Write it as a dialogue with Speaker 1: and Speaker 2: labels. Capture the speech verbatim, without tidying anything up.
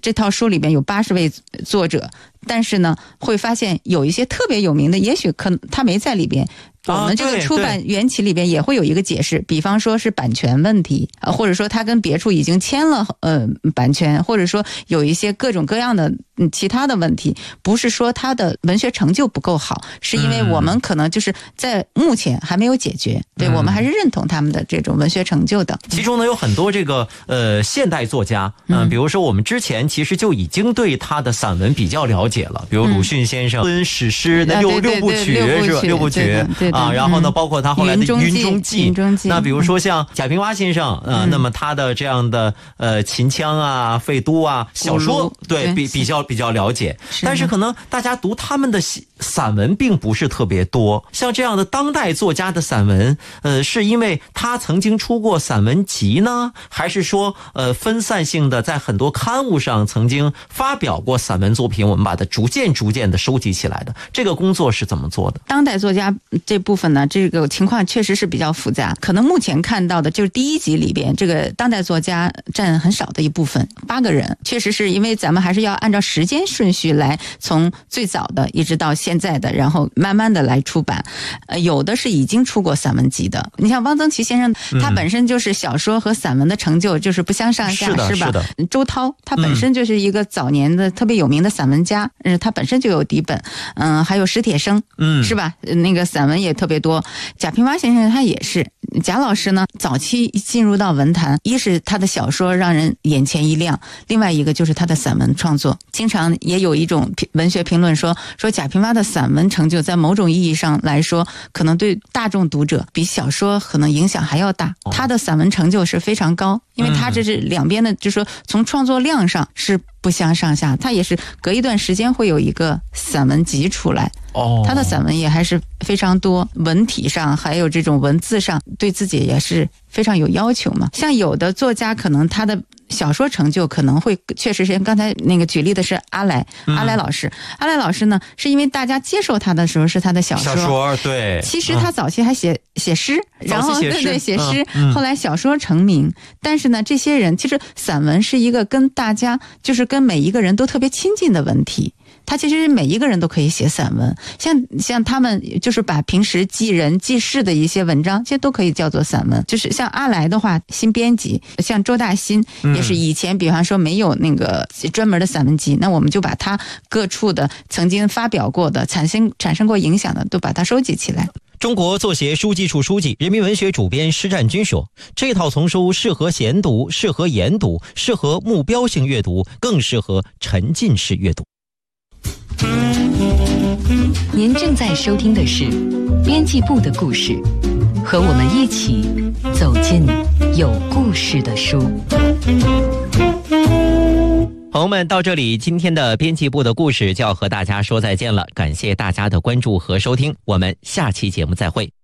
Speaker 1: 这套书里边有八十位作者，但是呢，会发现有一些特别有名的，也许可能他没在里边。我们这个出版缘起里边也会有一个解释，比方说是版权问题，呃，或者说他跟别处已经签了呃版权，或者说有一些各种各样的嗯其他的问题，不是说他的文学成就不够好，是因为我们可能就是在目前还没有解决，嗯、对我们还是认同他们的这种文学成就的。
Speaker 2: 其中呢有很多这个呃现代作家，嗯、呃，比如说我们之前其实就已经对他的散文比较了解了，比如鲁迅先生《史诗》的六六部曲是吧？六部曲。啊，然后呢，包括他后来的《云中记》，那比如说像贾平凹先生，呃，
Speaker 1: 嗯、
Speaker 2: 那么他的这样的呃秦腔啊、废都啊小说，对比比较比较了解，但是可能大家读他们的散文并不是特别多。像这样的当代作家的散文，呃，是因为他曾经出过散文集呢，还是说呃分散性的在很多刊物上曾经发表过散文作品，我们把它逐渐逐渐的收集起来的？这个工作是怎么做的？
Speaker 1: 当代作家这部分呢，这个情况确实是比较复杂。可能目前看到的就是第一集里边，这个当代作家占很少的一部分，八个人。确实是因为咱们还是要按照时间顺序来，从最早的一直到现在的，然后慢慢的来出版。呃，有的是已经出过散文集的。你像汪曾祺先生，他本身就是小说和散文的成就就是不相上下，
Speaker 2: 是,
Speaker 1: 是吧？
Speaker 2: 是的。
Speaker 1: 周涛他本身就是一个早年的特别有名的散文家，嗯，他本身就有底本。嗯，还有史铁生，嗯，是吧？那个散文也特别多。贾平凹先生他也是。贾老师呢，早期进入到文坛，一是他的小说让人眼前一亮，另外一个就是他的散文创作。经常也有一种文学评论说，说贾平凹的散文成就在某种意义上来说，可能对大众读者比小说可能影响还要大。他的散文成就是非常高，因为他这是两边的，就是说从创作量上是不相上下，他也是隔一段时间会有一个散文集出来。哦，他的散文也还是非常多，文体上还有这种文字上对自己也是非常有要求嘛。像有的作家可能他的小说成就可能会确实是刚才那个举例的是阿来，阿来老师，阿来老师呢是因为大家接受他的时候是他的小说，
Speaker 2: 小说对，
Speaker 1: 其实他早期还写、嗯、写诗，然后对对写诗、
Speaker 2: 嗯嗯，
Speaker 1: 后来小说成名。但是呢，这些人其实散文是一个跟大家就是跟每一个人都特别亲近的文体。他其实每一个人都可以写散文，像像他们就是把平时记人记事的一些文章，这些都可以叫做散文。就是像阿来的话，新编辑，像周大新也是以前比方说没有那个专门的散文集，那我们就把他各处的曾经发表过的、产生产生过影响的，都把它收集起来。
Speaker 3: 中国作协书记处书记、人民文学主编施占军说，这套丛书适合闲读，适合研读，适合目标性阅读，更适合沉浸式阅读。
Speaker 4: 您正在收听的是编辑部的故事，和我们一起走进有故事的书。
Speaker 3: 朋友们，到这里今天的编辑部的故事就要和大家说再见了，感谢大家的关注和收听，我们下期节目再会。